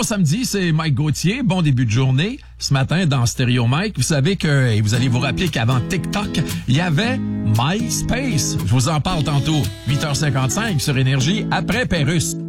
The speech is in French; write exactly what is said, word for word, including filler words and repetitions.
samedi, c'est Mike Gauthier. Bon début de journée. Ce matin, dans Stéréo Mike, vous savez que, et vous allez vous rappeler qu'avant TikTok, il y avait MySpace. Je vous en parle tantôt. huit heures cinquante-cinq sur Énergie, après Pérusse.